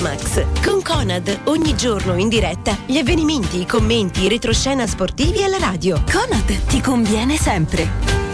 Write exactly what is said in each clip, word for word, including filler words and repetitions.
Sportmax con Conad, ogni giorno in diretta gli avvenimenti, i commenti, i retroscena sportivi alla radio. Conad ti conviene sempre.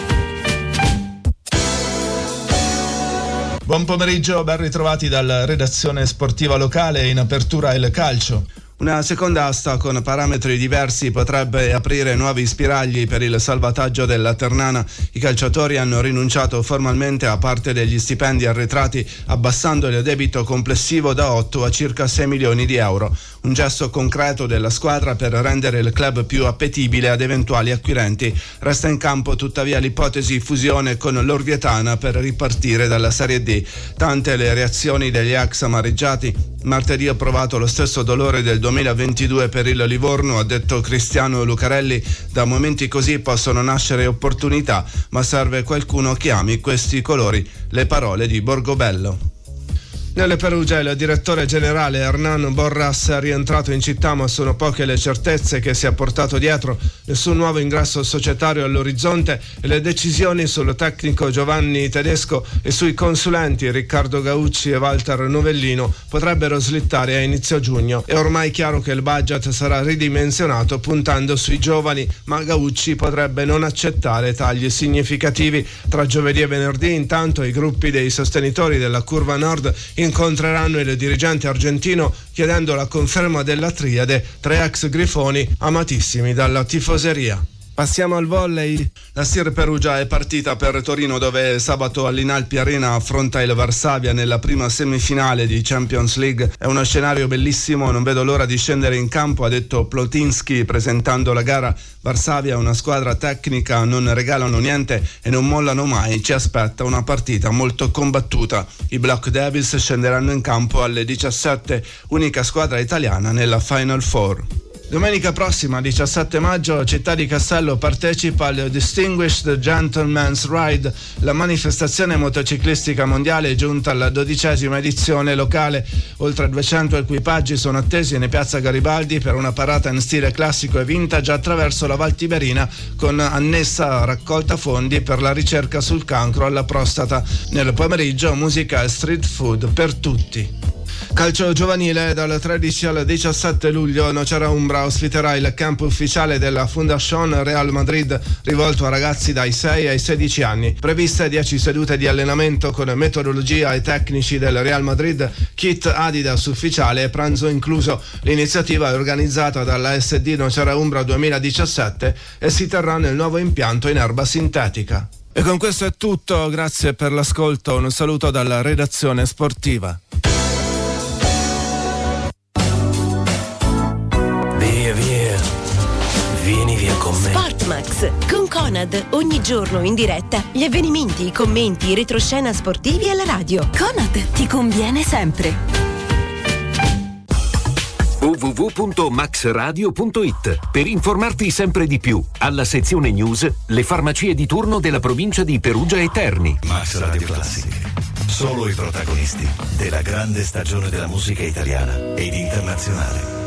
Buon pomeriggio, ben ritrovati dalla redazione sportiva locale. In apertura il calcio. Una seconda asta con parametri diversi potrebbe aprire nuovi spiragli per il salvataggio della Ternana. I calciatori hanno rinunciato formalmente a parte degli stipendi arretrati, abbassando il debito complessivo da otto a circa sei milioni di euro. Un gesto concreto della squadra per rendere il club più appetibile ad eventuali acquirenti. Resta in campo tuttavia l'ipotesi fusione con l'Orvietana per ripartire dalla Serie D. Tante le reazioni degli ex amareggiati. Martedì ho provato lo stesso dolore del duemilaventidue per il Livorno, ha detto Cristiano Lucarelli. Da momenti così possono nascere opportunità, ma serve qualcuno che ami questi colori. Le parole di Borgobello. Nelle Perugia il direttore generale Hernan Borras è rientrato in città, ma sono poche le certezze che si è portato dietro. Nessun nuovo ingresso societario all'orizzonte e le decisioni sul tecnico Giovanni Tedesco e sui consulenti Riccardo Gaucci e Walter Novellino potrebbero slittare a inizio giugno. È ormai chiaro che il budget sarà ridimensionato puntando sui giovani, ma Gaucci potrebbe non accettare tagli significativi. Tra giovedì e venerdì intanto i gruppi dei sostenitori della Curva Nord incontreranno il dirigente argentino chiedendo la conferma della triade, tre ex grifoni amatissimi dalla tifoseria. Passiamo al volley. La Stir Perugia è partita per Torino, dove sabato all'Inalpi Arena affronta il Varsavia nella prima semifinale di Champions League. È uno scenario bellissimo, non vedo l'ora di scendere in campo, ha detto Plotinski presentando la gara. Varsavia è una squadra tecnica, non regalano niente e non mollano mai. Ci aspetta una partita molto combattuta. I Black Devils scenderanno in campo alle diciassette, unica squadra italiana nella Final Four. Domenica prossima, diciassette maggio, Città di Castello partecipa al Distinguished Gentleman's Ride, la manifestazione motociclistica mondiale giunta alla dodicesima edizione locale. Oltre duecento equipaggi sono attesi in piazza Garibaldi per una parata in stile classico e vintage attraverso la Val Tiberina, con annessa raccolta fondi per la ricerca sul cancro alla prostata. Nel pomeriggio musica e street food per tutti. Calcio giovanile, dal tredici al diciassette luglio Nocera Umbra ospiterà il campo ufficiale della Fundación Real Madrid rivolto a ragazzi dai sei ai sedici anni. Previste dieci sedute di allenamento con metodologia e tecnici del Real Madrid, kit Adidas ufficiale e pranzo incluso. L'iniziativa è organizzata dalla S D Nocera Umbra duemiladiciassette e si terrà nel nuovo impianto in erba sintetica. E con questo è tutto, grazie per l'ascolto, un saluto dalla redazione sportiva. Via, via, vieni via con me. Sportmax con Conad, ogni giorno in diretta gli avvenimenti, i commenti, i retroscena sportivi alla radio. Conad ti conviene sempre. w w w punto max radio punto i t per informarti sempre di più. Alla sezione news, le farmacie di turno della provincia di Perugia e Terni. Max Radio Classic. Solo i protagonisti della grande stagione della musica italiana ed internazionale.